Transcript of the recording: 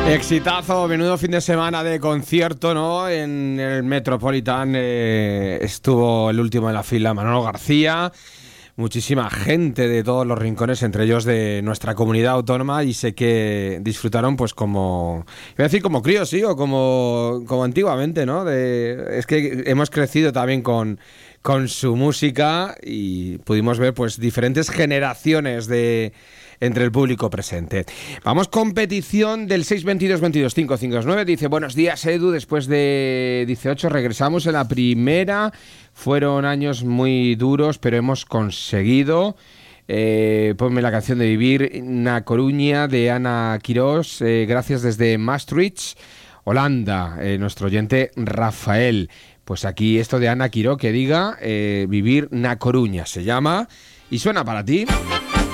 Exitazo, menudo fin de semana de concierto, ¿no? En el Metropolitan estuvo el último de la fila, Manolo García. Muchísima gente de todos los rincones, entre ellos de nuestra comunidad autónoma, y sé que disfrutaron pues como, iba a decir como críos, sí, o como antiguamente, ¿no? Es que hemos crecido también con su música y pudimos ver pues diferentes generaciones entre el público presente. Vamos con petición del 622 22 559. Dice: buenos días, Edu, después de 18 regresamos en la primera. Fueron años muy duros, pero hemos conseguido. Ponme la canción de Vivir na Coruña de Ana Quirós. Gracias desde Maastricht, Holanda. Nuestro oyente Rafael. Pues aquí esto de Ana Quirós que diga Vivir na Coruña se llama y suena para ti.